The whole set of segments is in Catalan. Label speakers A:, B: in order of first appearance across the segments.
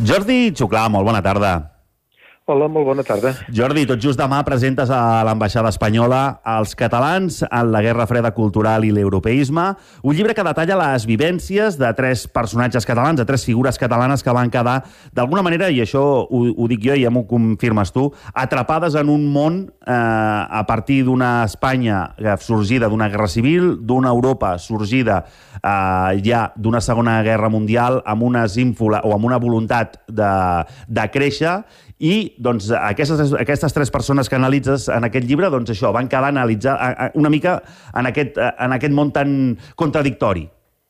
A: Jordi Xuclà, molt bona tarda.
B: Hola, molt bona tarda.
A: Jordi, tot just demà presentes a l'ambaixada espanyola Els catalans en la Guerra Freda cultural i l'europeisme, un llibre que detalla les vivències de tres personatges catalans, de tres figures catalanes que van quedar, d'alguna manera, i això ho dic jo i ja m'ho confirmes tu, atrapades en un món a partir d'una Espanya sorgida d'una guerra civil, d'una Europa sorgida ja d'una Segona Guerra Mundial amb una ínfula o amb una voluntat de créixer. I doncs, aquestes tres persones que analitzes en aquest llibre, doncs això, van quedar analitzar una mica en aquest món tan contradictori.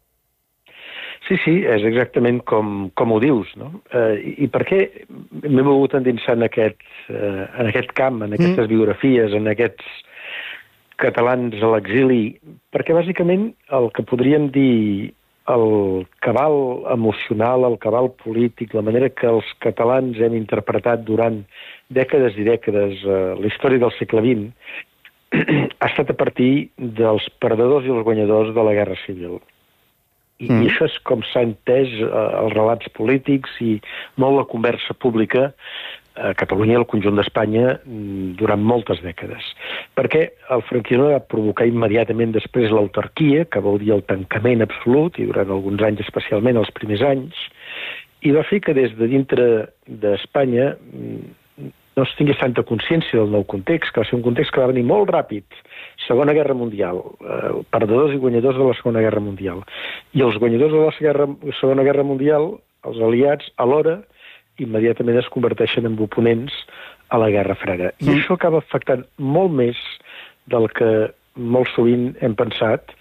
B: Sí, és exactament com ho dius, no? I per què m'he volgut endinsar en aquest camp, en aquestes biografies, en aquests catalans a l'exili? Perquè, bàsicament, el que podríem dir el cabal emocional, el cabal polític, la manera que els catalans hem interpretat durant dècades i dècades la història del segle XX ha estat a partir dels perdedors i els guanyadors de la Guerra Civil. I això és com s'ha entès els relats polítics i molt la conversa pública a Catalunya i al conjunt d'Espanya durant moltes dècades. Perquè el franquisme va provocar immediatament després l'autarquia, que vol dir el tancament absolut, i durant alguns anys, especialment els primers anys, i va fer que des de dintre d'Espanya no es tingués tanta consciència del nou context, que va ser un context que va venir molt ràpid. Segona Guerra Mundial, perdedors i guanyadors de la Segona Guerra Mundial. I els guanyadors de la Segona Guerra Mundial, els aliats, alhora, immediatament es converteixen en oponents a la Guerra Freda. I això acaba afectant molt més del que molt sovint hem pensat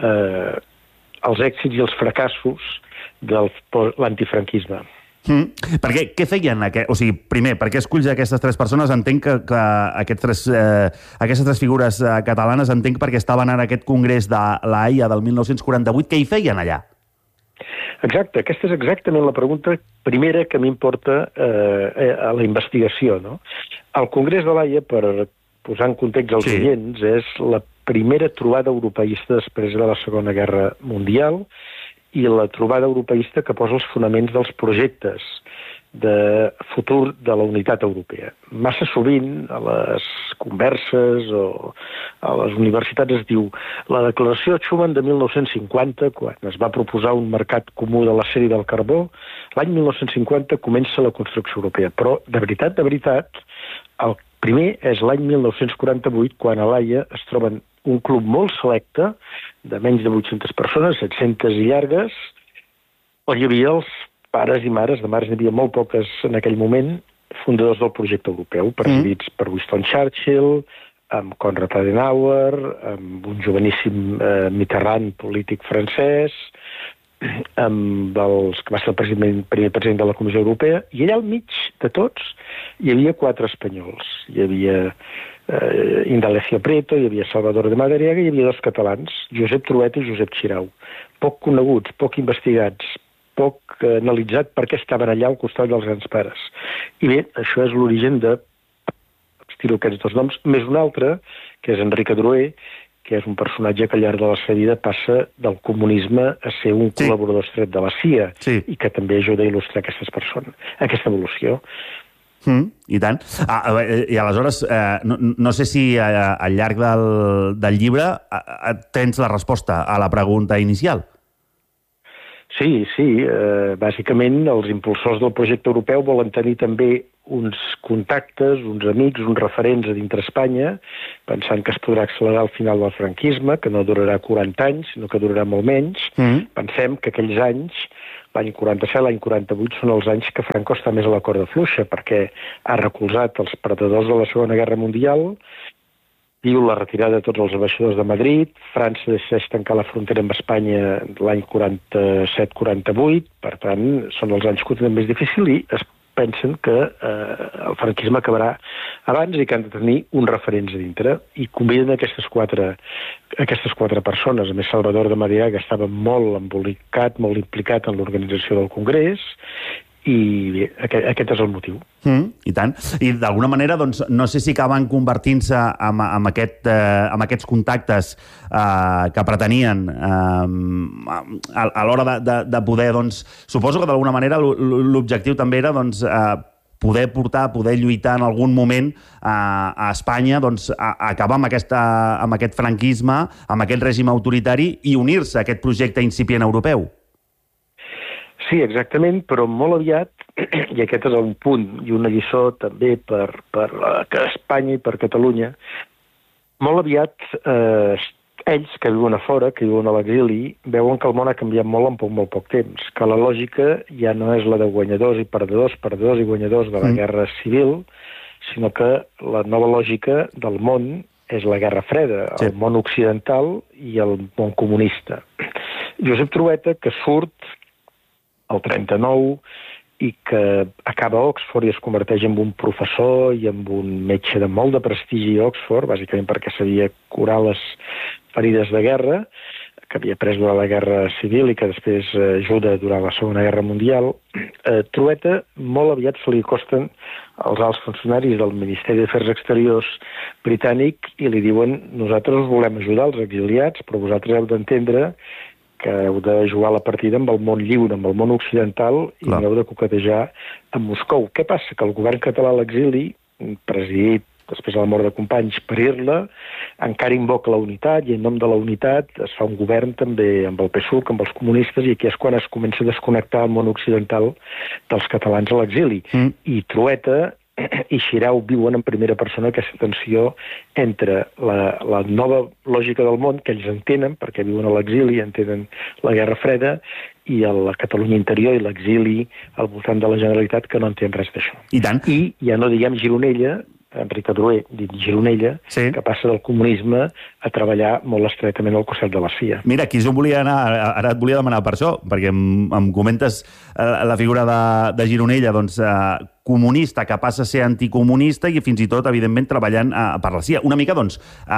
B: els èxits i els fracassos de l'antifranquisme.
A: Perquè què feien? O sigui, primer, per què esculls aquestes tres persones? Entenc que aquestes tres figures catalanes, entenc perquè estaven en aquest congrés de l'Haia del 1948. Què hi feien allà?
B: Exacte, aquesta és exactament la pregunta primera que m'importa a la investigació, no? El Congrés de l'Haia, per posar en context els oients, és la primera trobada europeista després de la Segona Guerra Mundial i la trobada europeista que posa els fonaments dels projectes de futur de la unitat europea. Massa sovint a les converses o a les universitats es diu la declaració de Schuman de 1950, quan es va proposar un mercat comú de l'acer i del carbó, l'any 1950 comença la construcció europea. Però, de veritat, el primer és l'any 1948, quan a l'Haia es troben un club molt selecte, de menys de 800 persones, 700 i llargues, on hi havia els pares i mares, de mares n'hi havia molt poques en aquell moment, fundadors del projecte europeu, presidits per Winston Churchill, amb Konrad Adenauer, amb un joveníssim Mitterrand, polític francès, amb els que va ser el primer president de la Comissió Europea, i allà al mig de tots hi havia quatre espanyols. Hi havia Indalecio Prieto, hi havia Salvador de Madariaga i hi havia dos catalans, Josep Trueta i Josep Xirau. Poc coneguts, poc investigats, poc analitzat per què estaven allà al costat dels grans pares. I bé, això és l'origen de aquests dos noms, més un altre, que és Enric Adroer, que és un personatge que al llarg de la seva vida passa del comunisme a ser un col·laborador estret de la CIA i que també ajuda a il·lustrar aquesta evolució.
A: I tant. I aleshores, no sé si al llarg del llibre tens la resposta a la pregunta inicial.
B: Sí. Bàsicament, els impulsors del projecte europeu volen tenir també uns contactes, uns amics, uns referents a dintre Espanya, pensant que es podrà accelerar el final del franquisme, que no durarà 40 anys, sinó que durarà molt menys. Pensem que aquells anys, l'any 47, l'any 48, són els anys que Franco està més a la corda fluixa, perquè ha recolzat els perdedors de la Segona Guerra Mundial, diu la retirada de tots els ambaixadors de Madrid, França decideix tancar la frontera amb Espanya l'any 47-48, per tant, són els anys que ho tenen més difícil i es pensen que el franquisme acabarà abans i que han de tenir uns referents a dintre. I conviden aquestes quatre persones. A més, Salvador de Madariaga estava molt embolicat, molt implicat en l'organització del Congrés i aquest és el motiu.
A: I tant. I d'alguna manera, doncs, no sé si acaben convertint-se amb aquests contactes que pretenien a l'hora de poder, doncs, suposo que d'alguna manera l'objectiu també era, doncs, poder lluitar en algun moment a Espanya, doncs, a acabar amb aquest franquisme, amb aquest règim autoritari i unir-se a aquest projecte incipient europeu.
B: Sí, exactament, però molt aviat, i aquest és un punt i una lliçó també per Espanya i per Catalunya, molt aviat ells que viuen a fora, que viuen a l'exili, veuen que el món ha canviat molt en molt poc temps, que la lògica ja no és la de guanyadors i perdedors i guanyadors de la guerra civil, sinó que la nova lògica del món és la Guerra Freda, el món occidental i el món comunista. Josep Trueta, que surt el 39 i que acaba a Oxford i es converteix en un professor i en un metge de molt de prestigi a Oxford, bàsicament perquè sabia curar les ferides de guerra, que havia pres durant la Guerra Civil i que després ajuda durant la Segona Guerra Mundial. Trueta molt aviat se li acosten els alts funcionaris del Ministeri d'Afers Exteriors britànic i li diuen: nosaltres us volem ajudar, els exiliats, però vosaltres heu d'entendre que heu de jugar la partida amb el món lliure, amb el món occidental, i no heu de coquetejar amb Moscou. Què passa? Que el govern català a l'exili, presidit després de la mort de Companys per Irla, encara invoca la unitat, i en nom de la unitat es fa un govern també amb el PSUC, amb els comunistes, i aquí és quan es comença a desconnectar el món occidental dels catalans a l'exili. I Trueta i Xirau viuen en primera persona aquesta tensió entre la nova lògica del món, que ells entenen, perquè viuen a l'exili, entenen la Guerra Freda, i la Catalunya interior i l'exili al voltant de la Generalitat, que no entén res d'això.
A: I tant.
B: I ja no diguem Gironella, Enric Adroer, dit Gironella, que passa del comunisme a treballar molt estretament al costat de la CIA.
A: Mira, aquí jo volia anar, ara et volia demanar per això, perquè em comentes la figura de Gironella, doncs, comunista, que passa a ser anticomunista i fins i tot, evidentment, treballant per la CIA. Una mica, doncs,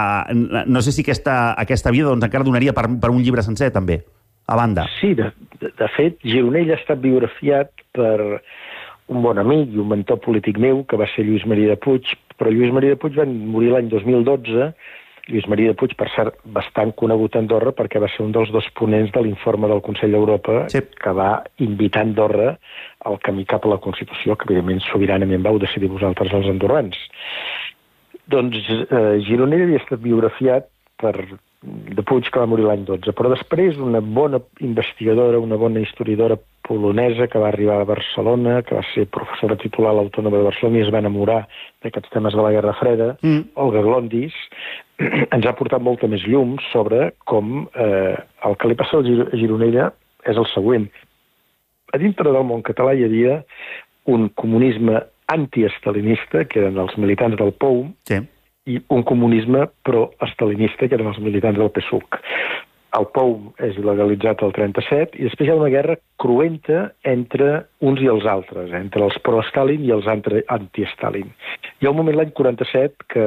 A: no sé si aquesta vida doncs, encara donaria per un llibre sencer, també, a banda.
B: Sí, de fet, Gironella ha estat biografiat per un bon amic i un mentor polític meu, que va ser Lluís Maria de Puig, però Lluís Maria de Puig va morir l'any 2012. Lluís Maria de Puig, per cert, bastant conegut a Andorra, perquè va ser un dels dos ponents de l'informe del Consell d'Europa que va invitar Andorra al camí cap a la Constitució, que evidentment sobiranament vau decidir vosaltres els andorrans. Doncs Gironella havia estat biografiat per de Puig, que va morir l'any 12, però després una bona investigadora, una bona historiadora polonesa que va arribar a Barcelona, que va ser professora titular a l'Autònoma de Barcelona i es va enamorar d'aquests temes de la Guerra Freda, Olga Glondis, ens ha portat molta més llum sobre com el que li passa a Gironella és el següent. A dintre del món català hi havia un comunisme antiestalinista, que eren els militants del POUM, i un comunisme pro-estalinista, que eren els militants del PSUC. El POUM és il·legalitzat el 37, i després hi ha una guerra cruenta entre uns i els altres, entre els pro-Stalin i els anti-Stalin. Hi ha un moment l'any 47 que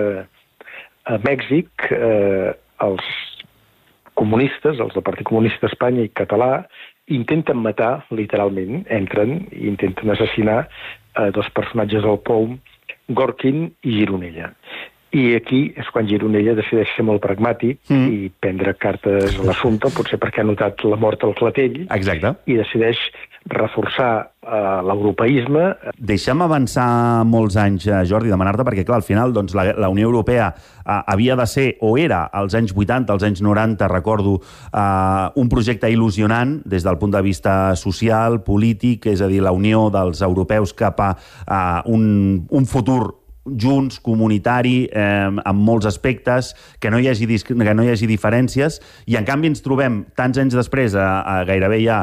B: a Mèxic els comunistes, els del Partit Comunista d'Espanya i català, intenten matar, literalment, entren i intenten assassinar dos personatges del POUM, Gorkin i Gironella. I aquí és quan Gironella decideix ser molt pragmàtic i prendre cartes a l'assumpte, potser perquè ha notat la mort al clatell, i decideix reforçar l'europeisme.
A: Deixa'm avançar molts anys, Jordi, demanar-te, perquè clar, al final doncs, la Unió Europea havia de ser, o era, als anys 80, als anys 90, recordo, un projecte il·lusionant des del punt de vista social, polític, és a dir, la unió dels europeus cap a un futur junts, comunitari, en molts aspectes, que no hi hagi diferències, i en canvi ens trobem tants anys després, gairebé ja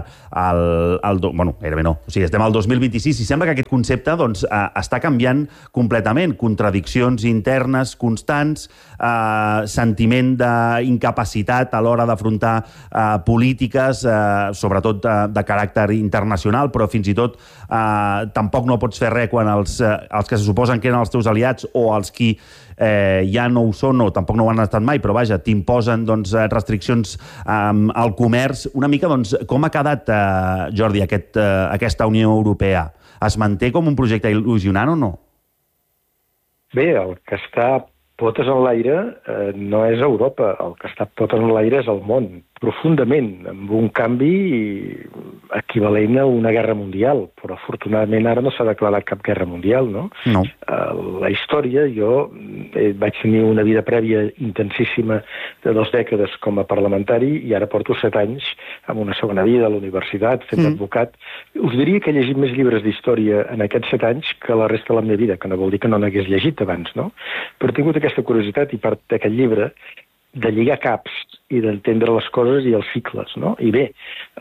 A: gairebé no, o sigui, estem al 2026 i sembla que aquest concepte doncs, està canviant completament. Contradiccions internes constants, sentiment d'incapacitat a l'hora d'afrontar polítiques, sobretot de caràcter internacional, però fins i tot tampoc no pots fer res quan els que se suposen que eren els teus aliats o els qui ja no ho són o tampoc no ho han estat mai, però vaja, t'imposen restriccions al comerç. Una mica, com ha quedat, Jordi, aquesta Unió Europea? Es manté com un projecte il·lusionant o no?
B: Bé, el que està potes en l'aire no és Europa, el que està potes en l'aire és el món, profundament, amb un canvi equivalent a una guerra mundial, però afortunadament ara no s'ha declarat cap guerra mundial, no?
A: No.
B: La història, jo vaig tenir una vida prèvia intensíssima de 2 dècades com a parlamentari i ara porto 7 anys amb una segona vida a la universitat, fent d'advocat. Us diria que he llegit més llibres d'història en aquests 7 anys que la resta de la meva vida, que no vol dir que no n'hagués llegit abans, no? Però he tingut aquesta curiositat i part d'aquest llibre de lligar caps i d'entendre les coses i els cicles, no? I bé,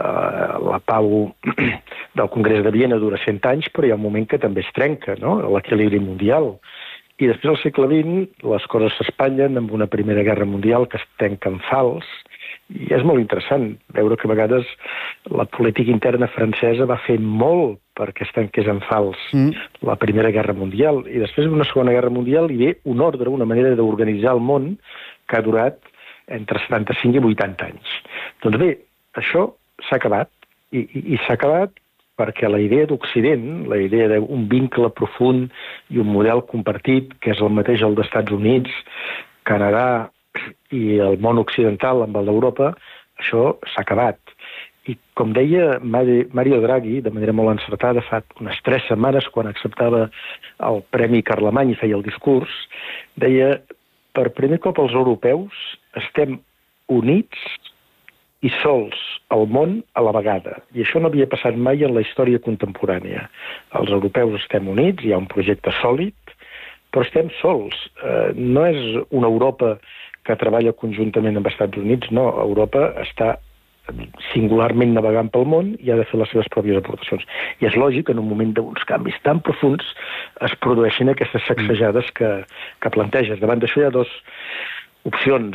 B: la pau del Congrés de Viena dura 100 anys, però hi ha un moment que també es trenca, no? L'equilibri mundial. I després, al segle XX, les coses s'espatllen amb una Primera Guerra Mundial que es tanca en fals, i és molt interessant veure que a vegades la política interna francesa va fer molt perquè es tanqués en fals la Primera Guerra Mundial, i després d'una Segona Guerra Mundial hi ve un ordre, una manera d'organitzar el món que ha durat entre 75 i 80 anys. Doncs bé, això s'ha acabat, i s'ha acabat perquè la idea d'Occident, la idea d'un vincle profund i un model compartit, que és el mateix el dels Estats Units, Canadà i el món occidental amb el d'Europa, això s'ha acabat. I com deia Mario Draghi, de manera molt encertada, fa unes 3 setmanes, quan acceptava el Premi Carlemany i feia el discurs, deia: per primer cop els europeus estem units i sols al món a la vegada. I això no havia passat mai en la història contemporània. Els europeus estem units, hi ha un projecte sòlid, però estem sols. No és una Europa que treballa conjuntament amb els Estats Units, no. Europa està singularment navegant pel món i ha de fer les seves pròpies aportacions. I és lògic que en un moment d'uns canvis tan profunds es produeixin aquestes sacsejades que planteges. Davant d'això hi ha 2 opcions,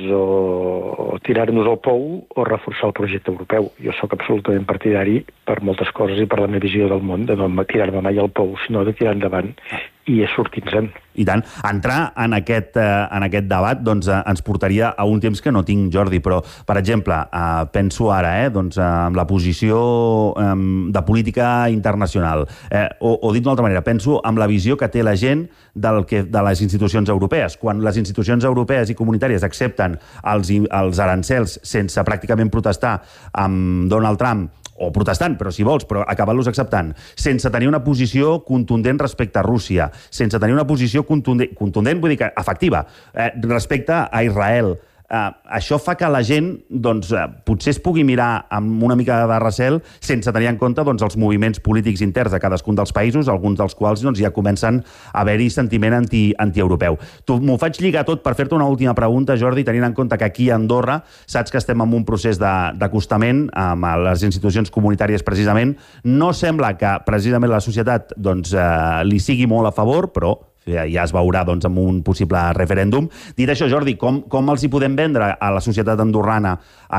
B: o tirar-nos al pou o reforçar el projecte europeu. Jo sóc absolutament partidari, per moltes coses i per la meva visió del món, de no tirar-me mai al pou, sinó de tirar endavant i sortir-nos-en.
A: I tant. Entrar en aquest debat ens portaria a un temps que no tinc, Jordi, però, per exemple, penso ara amb la posició de política internacional, o dit d'una altra manera, penso amb la visió que té la gent de les institucions europees. Quan les institucions europees i comunitàries accepten els arancels sense pràcticament protestar amb Donald Trump, o protestant, però si vols, però acabant-los acceptant, sense tenir una posició contundent respecte a Rússia, sense tenir una posició contundent, vull dir que efectiva, respecte a Israel. Això fa que la gent potser es pugui mirar amb una mica de recel sense tenir en compte els moviments polítics interns de cadascun dels països, alguns dels quals ja comencen a haver-hi sentiment antieuropeu. M'ho faig lligar tot per fer-te una última pregunta, Jordi, tenint en compte que aquí a Andorra saps que estem en un procés d'acostament amb les institucions comunitàries precisament. No sembla que precisament la societat li sigui molt a favor, però ja es veurà amb un possible referèndum. Dit això, Jordi, com els hi podem vendre a la societat andorrana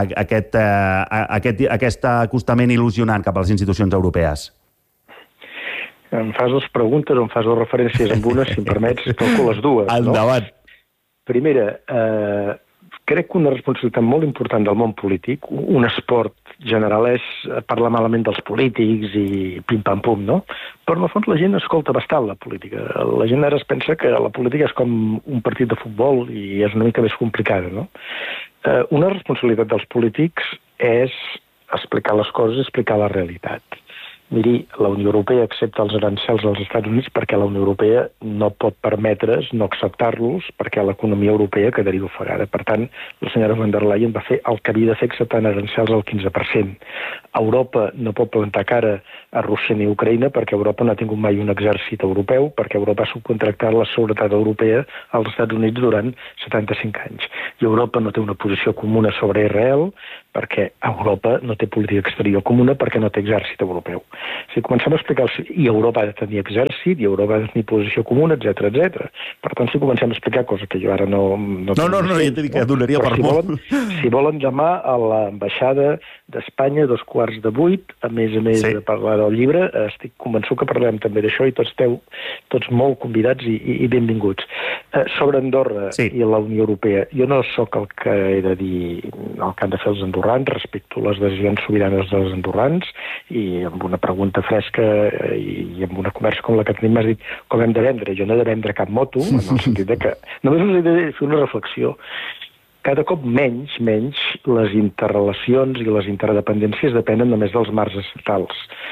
A: aquest acostament il·lusionant cap a les institucions europees?
B: Em fas 2 preguntes o em fas 2 referències amb una, si em permets, calculo les dues.
A: Endavant.
B: Primera, crec que una responsabilitat molt important del món polític, un esport general, és parlar malament dels polítics i pim-pam-pum, no? Però, en el fons, la gent escolta bastant la política. La gent ara es pensa que la política és com un partit de futbol i és una mica més complicada, no? Una responsabilitat dels polítics és explicar les coses, explicar la realitat. Miri, la Unió Europea accepta els arancels dels Estats Units perquè la Unió Europea no pot permetre's no acceptar-los perquè l'economia europea quedaria ofegada. Per tant, la senyora von der Leyen va fer el que havia de fer acceptant arancels al 15%. Europa no pot plantar cara a Rússia ni a Ucraïna perquè Europa no ha tingut mai un exèrcit europeu, perquè Europa ha subcontractat la seguretat europea als Estats Units durant 75 anys. I Europa no té una posició comuna sobre Israel perquè Europa no té política exterior comuna perquè no té exèrcit europeu. Si comencem a explicar... I Europa ha de tenir exèrcit, i Europa ha de tenir posició comuna, etc. Per tant, si comencem a explicar coses que jo ara no
A: ja t'he dit que donaria per molt.
B: Si volen demà a l'ambaixada d'Espanya, 7:15, a més de parlar del llibre, estic convençut que parlarem també d'això i tots esteu molt convidats i benvinguts. Sobre Andorra i la Unió Europea, jo no sóc el que he de dir el que han de fer els andorrans, respecto les decisions sobiranes dels andorrans, i amb una pregunta fresca i amb una conversa com la que tenim m'has dit com hem de vendre. Jo no he de vendre cap moto, en el sentit que només us he de fer una reflexió. Cada cop menys les interrelacions i les interdependències depenen només dels marcs estatals.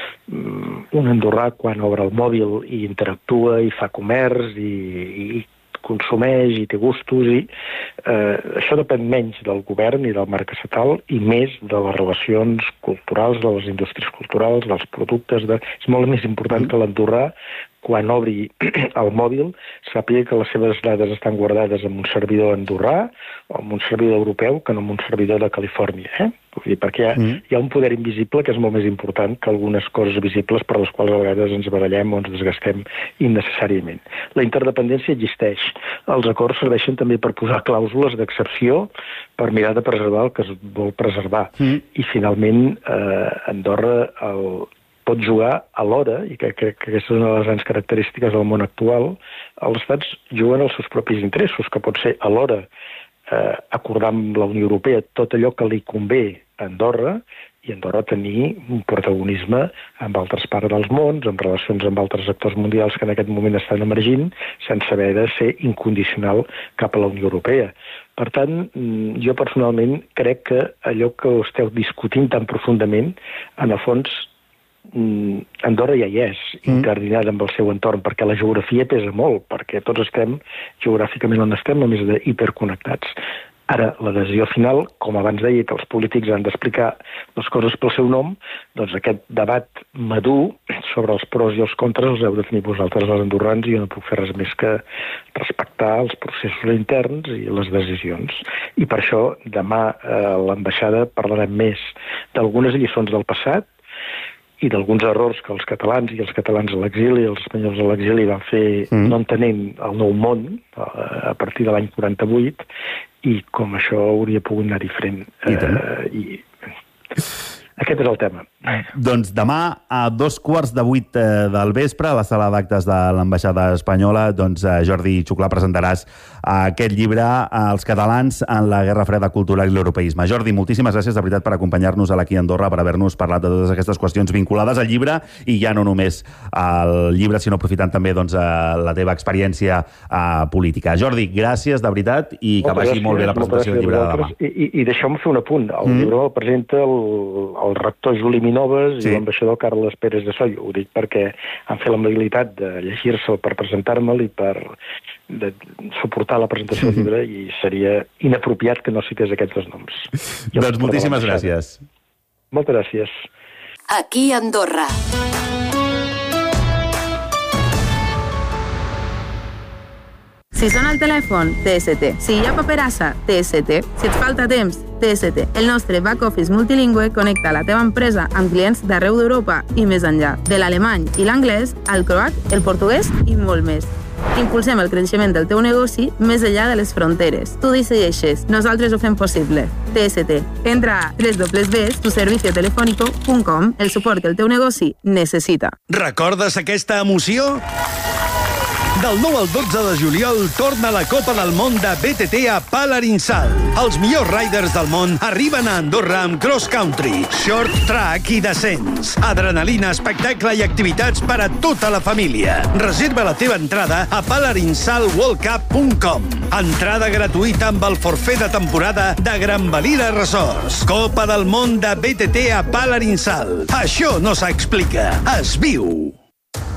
B: Un andorrà, quan obre el mòbil i interactua i fa comerç i consumeix i té gustos, això depèn menys del govern i del marc estatal i més de les relacions culturals, de les indústries culturals, dels productes. És molt més important que l'andorrà, quan obri el mòbil, sàpiga que les seves dades estan guardades en un servidor andorrà o en un servidor europeu que no en un servidor de Califòrnia. Vull dir, perquè hi ha un poder invisible que és molt més important que algunes coses visibles per les quals a vegades ens barallem o ens desgastem innecessàriament. La interdependència existeix. Els acords serveixen també per posar clàusules d'excepció per mirar de preservar el que es vol preservar. I finalment, Andorra pot jugar alhora, i crec que aquesta és una de les grans característiques del món actual, els estats juguen els seus propis interessos, que pot ser alhora acordar amb la Unió Europea tot allò que li convé a Andorra, i Andorra tenir un protagonisme amb altres parts dels mons, en relacions amb altres actors mundials que en aquest moment estan emergint, sense haver de ser incondicional cap a la Unió Europea. Per tant, jo personalment crec que allò que esteu discutint tan profundament, en el fons, Andorra ja hi és, incardinada amb el seu entorn, perquè la geografia pesa molt, perquè tots estem geogràficament on estem, només hiperconnectats. Ara, la decisió final, com abans deia, que els polítics han d'explicar les coses pel seu nom, doncs aquest debat madur sobre els pros i els contres els heu de tenir vosaltres, els andorrans, i jo no puc fer res més que respectar els processos interns i les decisions. I per això, demà a l'ambaixada parlarem més d'algunes lliçons del passat i d'alguns errors que els catalans a l'exili, els espanyols a l'exili van fer no entenent el nou món a partir de l'any 48 i com això hauria pogut anar diferent. Aquest és el tema.
A: Doncs demà a 7:15 del vespre, a la sala d'actes de l'ambaixada espanyola, doncs Jordi Xuclà presentaràs aquest llibre als catalans en la Guerra Freda Cultural i l'Europeisme. Jordi, moltíssimes gràcies de veritat per acompanyar-nos aquí a Andorra, per haver-nos parlat de totes aquestes qüestions vinculades al llibre, i ja no només al llibre, sinó aprofitant també la teva experiència política. Jordi, gràcies de veritat i que vagi molt bé la presentació del llibre de demà.
B: I deixeu-me fer un apunt. El llibre el presenta el rector Juli Minoves i l'ambaixador Carles Pérez de Soyo. Ho dic perquè han fet l'amabilitat de llegir-se'l per presentar-me'l i per suportar la presentació del llibre, i seria inapropiat que no cités aquests dos noms.
A: Doncs moltíssimes gràcies.
B: Moltes gràcies.
C: Aquí a Andorra.
D: Si sona el telèfon, TST. Si hi ha paperassa, TST. Si et falta temps, TST. El nostre back-office multilingüe connecta la teva empresa amb clients d'arreu d'Europa i més enllà. De l'alemany i l'anglès, al croat, el portuguès i molt més. Impulsem el creixement del teu negoci més enllà de les fronteres. Tu decideixes, nosaltres ho fem possible. TST. Entra a www.tuserviciotelefónico.com, el suport que el teu negoci necessita.
E: Recordes aquesta emoció? Del 9 al 12 de juliol torna la Copa del Món de BTT a Palarinsal. Els millors riders del món arriben a Andorra amb cross country, short track i descens. Adrenalina, espectacle i activitats per a tota la família. Reserva la teva entrada a palarinsalworldcup.com. Entrada gratuïta amb el forfait de temporada de Gran Valira Resorts. Copa del Món de BTT a Palarinsal. Això no s'explica, es viu.